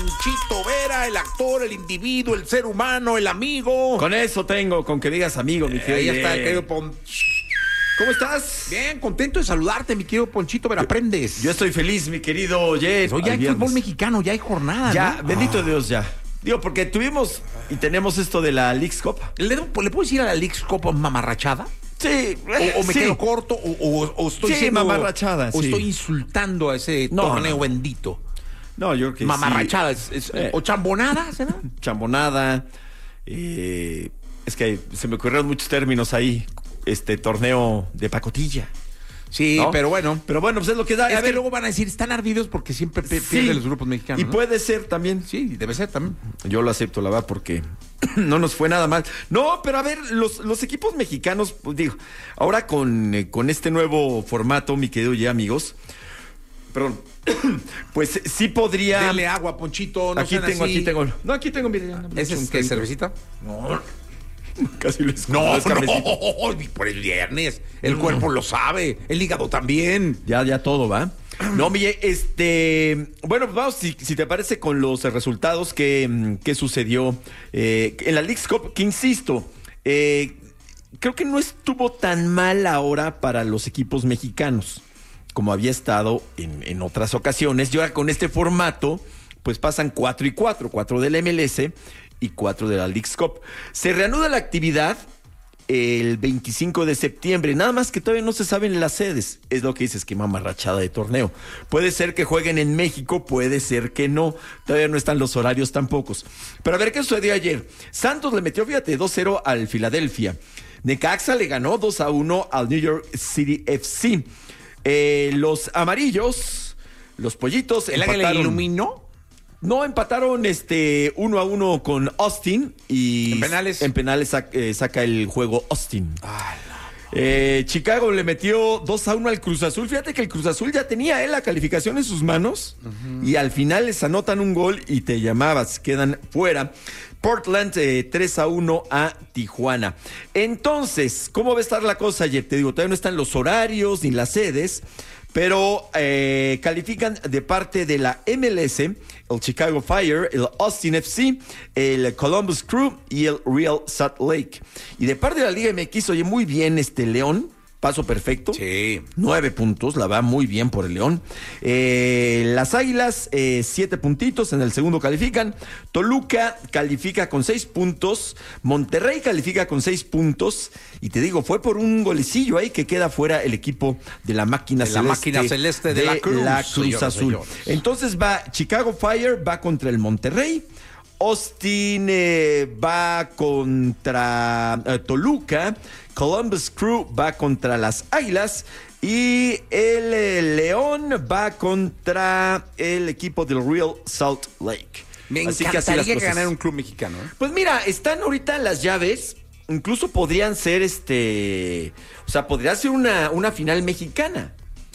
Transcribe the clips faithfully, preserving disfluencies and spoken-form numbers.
Ponchito Vera, el actor, el individuo, el ser humano, el amigo. Con eso tengo, con que digas amigo, mi querido. Ahí está, querido Pon... ¿Cómo estás? Bien, contento de saludarte, mi querido Ponchito Vera Prendes. Yo estoy feliz, mi querido Jet. Hoy ya hay fútbol mexicano, ya hay jornada, Ya, ¿no? bendito Ah. Dios, ya. Digo, porque tuvimos y tenemos esto de la Leagues Cup. ¿Le, ¿Le puedo decir a la Leagues Cup mamarrachada? Sí. O, o me sí. quedo corto, o, o, o estoy Sí, siendo, mamarrachada, o sí. estoy insultando a ese No, torneo no. bendito. No, yo creo que Mamarrachada, sí. es, es- Eh. o chambonada, ¿será? Chambonada. eh, es que se me ocurrieron muchos términos ahí. Este torneo de pacotilla. Sí, ¿no? pero bueno. Pero bueno, pues es lo que da. Es A que ver, luego van a decir, están ardidos porque siempre pe- sí. pierden los grupos mexicanos. Y ¿no? puede ser también. Sí, debe ser también. Yo lo acepto, la verdad, porque no nos fue nada mal. No, pero a ver, los, los equipos mexicanos, pues digo, ahora con, eh, con este nuevo formato, mi querido ya, amigos, perdón, pues sí podría... Dele agua, Ponchito. No aquí sean tengo, así. aquí tengo. No, aquí tengo, mire. ya, no, ¿Ese un es qué, traguito. cervecita? No, Casi lo escupo, no, es cafecito. no, por el viernes. El cuerpo lo sabe, el hígado también. Ya, ya todo va. No, Miguel, este. Bueno, pues vamos, si, si te parece, con los resultados que, mm, que sucedió eh, en la Leagues Cup, que insisto, eh, creo que no estuvo tan mal ahora para los equipos mexicanos, como había estado en, en otras ocasiones. Y ahora con este formato, pues pasan cuatro y cuatro, cuatro del M L S y cuatro de la Leagues Cup. Se reanuda la actividad el veinticinco de septiembre, nada más que todavía no se saben las sedes, es lo que dice esquema mamarrachada de torneo. Puede ser que jueguen en México, puede ser que no, todavía no están los horarios tampoco. Pero a ver qué sucedió ayer. Santos le metió, fíjate, dos cero al Filadelfia. Necaxa le ganó dos a uno al New York City F C. Eh, los amarillos, los pollitos, ¿El águila empataron. iluminó? No, empataron este uno a uno con Austin y ¿En penales? En penales sac- eh, saca el juego Austin. Eh, Chicago le metió dos a uno al Cruz Azul. Fíjate que el Cruz Azul ya tenía eh, la calificación en sus manos y al final les anotan un gol y te llamabas, quedan fuera. Portland eh, tres a uno a Tijuana. Entonces, ¿cómo va a estar la cosa, Jeff? Te digo, todavía no están los horarios ni las sedes, pero eh, califican de parte de la M L S el Chicago Fire, el Austin F C, el Columbus Crew y el Real Salt Lake. Y de parte de la Liga M X, oye, muy bien este León, paso perfecto. Sí. Nueve puntos, la va muy bien por el León. Eh, las Águilas, eh, siete puntitos, en el segundo califican. Toluca califica con seis puntos. Monterrey califica con seis puntos. Y te digo, fue por un golecillo ahí que queda fuera el equipo de la máquina De la celeste. máquina celeste de la Cruz, la Cruz señoras, Azul. señores. Entonces va Chicago Fire, va contra el Monterrey. Austin eh, va contra eh, Toluca. Columbus Crew va contra las Águilas y el eh, León va contra el equipo del Real Salt Lake. Me Así que así encantaría las que cosas. ganara un club mexicano. ¿eh? Pues mira, están ahorita las llaves, incluso podrían ser este, o sea, podría ser una, una final mexicana.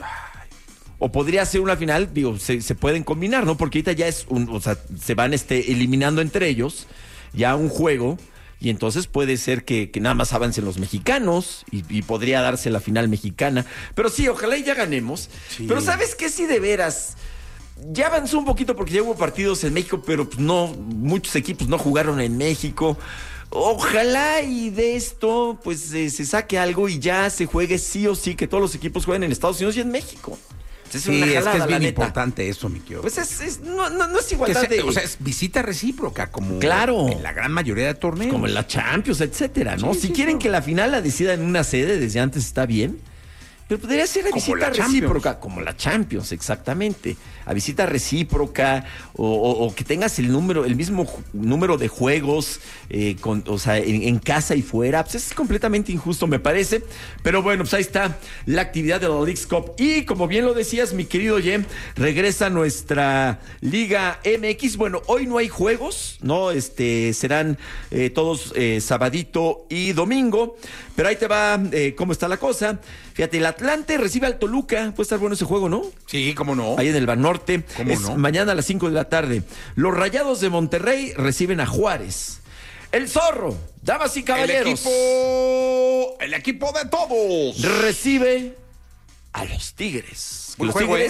O podría ser una final, digo, se, se pueden combinar, ¿no? Porque ahorita ya es un, o sea, se van este, eliminando entre ellos, ya un juego, y entonces puede ser que, que nada más avancen los mexicanos, y, y podría darse la final mexicana. Pero sí, ojalá y ya ganemos. Sí. Pero ¿sabes qué? Sí, de veras, ya avanzó un poquito porque ya hubo partidos en México, pero pues no, muchos equipos no jugaron en México. Ojalá y de esto, pues eh, se saque algo y ya se juegue sí o sí, que todos los equipos jueguen en Estados Unidos y en México. Es Sí, una es jalada, que es la bien neta. importante eso, mi tío. Pues es, es- no, no, no es Que igualdad sea- de... o sea, es visita recíproca, como Claro. en la gran mayoría de torneos. como en la Champions, etcétera, ¿no? Sí, si sí, quieren claro. que la final la decida en una sede desde antes está bien, pero podría ser a Como visita la Champions. recíproca, como la Champions, exactamente. A visita recíproca o, o- o que tengas el número, el mismo ju- número de juegos, eh, con, o sea, en, en casa y fuera. Pues es completamente injusto, me parece. Pero bueno, pues ahí está la actividad de la Leagues Cup. Y como bien lo decías, mi querido Jem, regresa nuestra Liga M X. Bueno, hoy no hay juegos, ¿no? Este, serán eh, todos eh, sabadito y domingo. Pero ahí te va eh, cómo está la cosa. Fíjate, el Atlante recibe al Toluca. Puede estar bueno ese juego, ¿no? Sí, cómo no. Ahí en el Banorte. ¿Cómo Es no? mañana a las cinco de la tarde. Los Rayados de Monterrey reciben a Juárez. El Zorro, damas y El caballeros, equipo, el equipo de todos. recibe a los Tigres. Buen Los juego, Tigres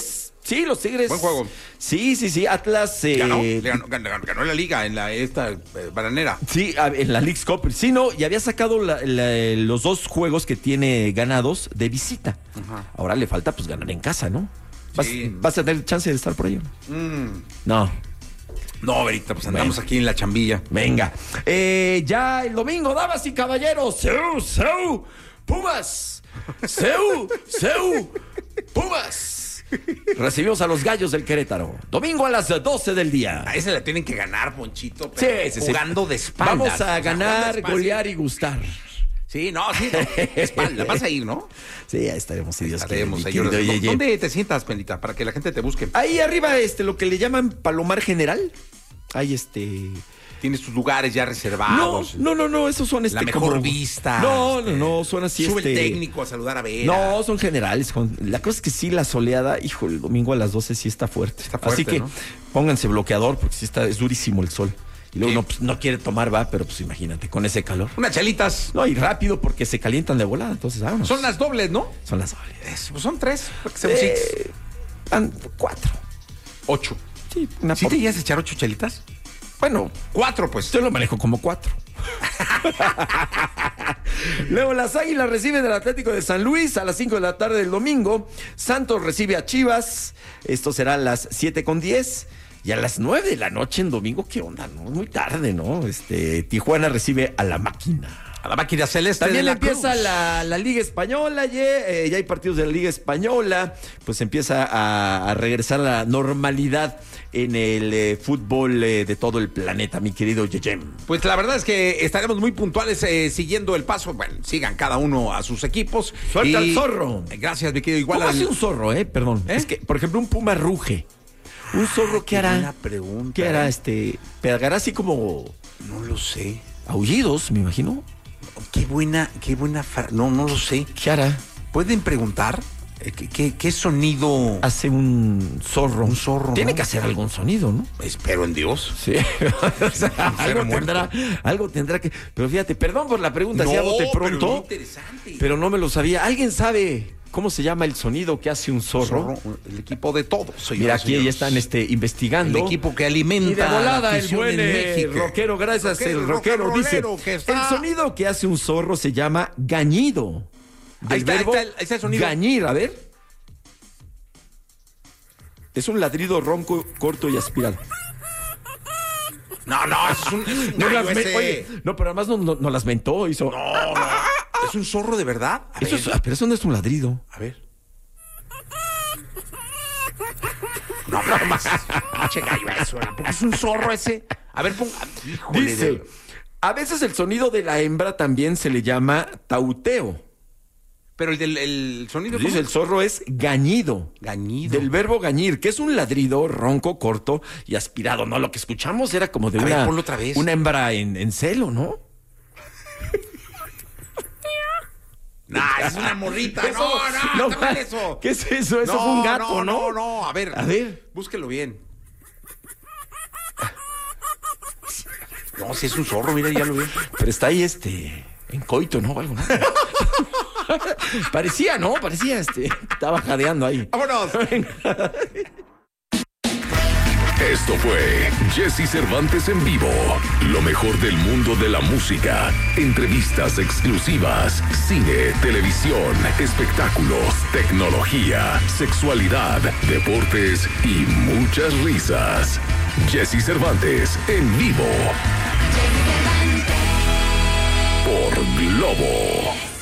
Sí, los Tigres. Buen juego. Sí, sí, sí. Atlas. Eh, Ganó, le ganó, ganó, ganó la liga en la esta eh, bananera. Sí, a- en la Leagues Cup. Sí, no, y había sacado la- la- los dos juegos que tiene ganados de visita. Ajá. Ahora le falta pues ganar en casa, ¿no? ¿Vas, Sí. vas a tener chance de estar por ahí? Mm. No. No, Verita, pues andamos Bueno. aquí en la chambilla. Venga. Eh, ya el domingo, damas y caballeros. ¡Seu, seu! ¡Pumas! ¡Seu, seu! ¡Pumas! Recibimos a los Gallos del Querétaro. Domingo a las doce del día. A ese le tienen que ganar, Ponchito, Sí, pero sí, sí. jugando de espaldas. Vamos O sea, a jugando ganar, despacio. golear y gustar. Sí, no, sí, no, de espalda. Vas a ir, ¿no? Sí, ahí estaremos, si Dios quiere, Estaremos mi ahí. querido ¿Dó- Yeye. ¿Dónde te sientas, Pendita? Para que la gente te busque. Ahí arriba, este, lo que le llaman Palomar General. Hay este. Tienes tus lugares ya No, reservados. no, no, no, esos son este. La mejor como- vista. No, no, este, no, son así. Sube este... el técnico a saludar a Vera. No, son generales. con- La cosa es que sí, la soleada, hijo, el domingo a las doce sí está fuerte. Está fuerte, Así que ¿no? pónganse bloqueador porque sí está, es durísimo el sol. Y luego Sí. no, pues, no quiere tomar, va, pero pues imagínate, con ese calor. Unas chelitas. No, y rápido porque se calientan de volada, entonces vámonos. Son las dobles, ¿no? Son las dobles. Es- pues son tres. Porque seamos Eh, six. van cuatro. Ocho. Sí, una ¿Sí por- te llegas a echar ocho chelitas? Bueno, Cuatro, pues. yo lo manejo como cuatro. Luego las Águilas reciben al Atlético de San Luis a las cinco de la tarde del domingo. Santos recibe a Chivas. Esto será a las siete con diez. Y a las nueve de la noche en domingo, ¿qué onda? ¿No? Muy tarde, ¿no? Este, Tijuana recibe a la Máquina. A la máquina celeste También de la empieza Cruz. la, la Liga Española, ye, eh, ya hay partidos de la Liga Española, pues empieza a, a regresar a la normalidad en el eh, fútbol eh, de todo el planeta, mi querido Yeyem. Pues la verdad es que estaremos muy puntuales eh, siguiendo el paso. Bueno, sigan cada uno a sus equipos. Suelta el zorro. Gracias, mi querido. Igual ¿Cómo al- hace un zorro, eh? Perdón. ¿Eh? Es que, por ejemplo, un puma ruge. ¿Un zorro qué hará? buena pregunta, ¿Qué hará eh. este? ¿Pegará así como No lo sé. aullidos, me imagino? Qué buena, qué buena. fra- No, no lo sé. ¿Qué hará? ¿Pueden preguntar eh, qué, qué- qué sonido? Hace un zorro. Un zorro, Tiene ¿no? que hacer algún sonido, ¿no? Espero en Dios. Sí. O sea, algo muerto. tendrá, algo tendrá que. Pero fíjate, perdón por la pregunta, si hago de pero pronto, muy interesante. pero no me lo sabía. ¿Alguien sabe cómo se llama el sonido que hace un zorro? Zorro, el equipo de todos. señoras Mira, y aquí señores. ya están este, investigando. El equipo que alimenta Y de volada la el afición buen en eh, México. rockero, gracias, Rockero, el rockero rock and dice. rollero que está- El sonido que hace un zorro se llama gañido. Del Ahí está, ahí verbo está el- ahí está el sonido. gañir, a ver. Es un ladrido ronco, corto y aspirado. No, no, es un, es un No, gallo las me- ese. oye, no, pero además no, no- no las mentó, hizo. No, no. ¿Es un zorro de verdad? A Eso ver, es- pero eso no es un ladrido. a ver. No, no más. Che gallo eso. ¿Porque es un zorro ese? A ver, ponga. Híjole, Dice, de- a veces el sonido de la hembra también se le llama tauteo. Pero el del el sonido. Dice, ¿cómo? el zorro es gañido. Gañido. Del verbo gañir, que es un ladrido ronco, corto y aspirado, ¿no? Lo que escuchamos era como de A ver, una, ponlo otra vez. una hembra en, en celo, ¿no? Nah, es una morrita. Eso- No, no, no, está mal eso. ¿Qué es eso? Eso fue un gato, ¿no? No, no, a ver. A ver. Búsquelo bien. No, si es un zorro, mira, ya lo vi. Pero está ahí este, en coito, ¿no? O algo, ¿no? Parecía, ¿no? Parecía este, estaba jadeando ahí. ¡Vámonos! Esto fue Jesse Cervantes en vivo. Lo mejor del mundo de la música. Entrevistas exclusivas. Cine, televisión, espectáculos, tecnología, sexualidad, deportes y muchas risas. Jesse Cervantes en vivo. Por Globo.